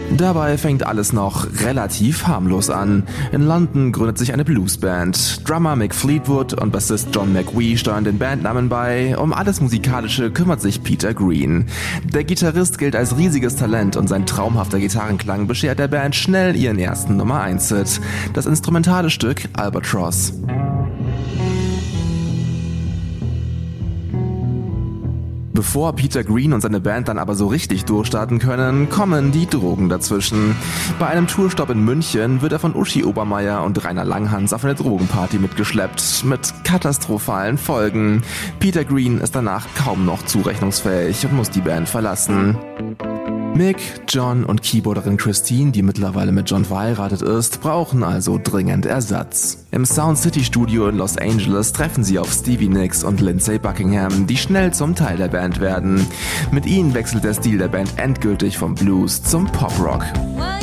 Dabei fängt alles noch relativ harmlos an. In London gründet sich eine Bluesband. Drummer Mick Fleetwood und Bassist John McVie steuern den Bandnamen bei. Um alles Musikalische kümmert sich Peter Green. Der Gitarrist gilt als riesiges Talent und sein traumhafter Gitarrenklang beschert der Band schnell ihren ersten Nummer-1-Hit. Das instrumentale Stück Albatross. Bevor Peter Green und seine Band dann aber so richtig durchstarten können, kommen die Drogen dazwischen. Bei einem Tourstopp in München wird er von Uschi Obermeier und Rainer Langhans auf eine Drogenparty mitgeschleppt, mit katastrophalen Folgen. Peter Green ist danach kaum noch zurechnungsfähig und muss die Band verlassen. Mick, John und Keyboarderin Christine, die mittlerweile mit John verheiratet ist, brauchen also dringend Ersatz. Im Sound City Studio in Los Angeles treffen sie auf Stevie Nicks und Lindsey Buckingham, die schnell zum Teil der Band werden. Mit ihnen wechselt der Stil der Band endgültig vom Blues zum Pop-Rock.